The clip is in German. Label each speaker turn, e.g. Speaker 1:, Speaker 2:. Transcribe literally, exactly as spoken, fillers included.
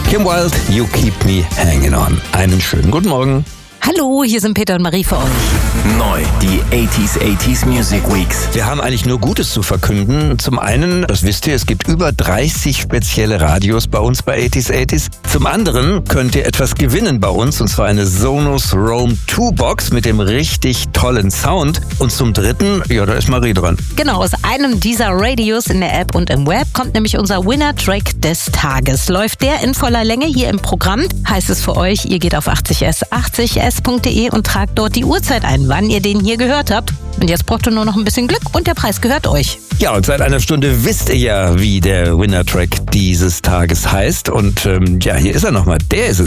Speaker 1: Kim Wilde, You Keep Me Hanging On. Einen schönen guten Morgen.
Speaker 2: Hallo, hier sind Peter und Marie für euch.
Speaker 3: Neu, die achtziger achtziger Music Weeks.
Speaker 1: Wir haben eigentlich nur Gutes zu verkünden. Zum einen, das wisst ihr, es gibt über dreißig spezielle Radios bei uns bei achtziger achtziger. Zum anderen könnt ihr etwas gewinnen bei uns, und zwar eine Sonos Roam zwei Box mit dem richtig tollen Sound. Und zum dritten, ja, da ist Marie dran.
Speaker 2: Genau, aus einem dieser Radios in der App und im Web kommt nämlich unser Winner-Track des Tages. Läuft der in voller Länge hier im Programm, heißt es für euch, ihr geht auf achtzig s achtzig s punkt de und tragt dort die Uhrzeit ein, wann ihr den hier gehört habt. Und jetzt braucht ihr nur noch ein bisschen Glück und der Preis gehört euch.
Speaker 1: Ja, und seit einer Stunde wisst ihr ja, wie der Winner-Track dieses Tages heißt. Und ähm, ja, hier ist er nochmal. Der ist es.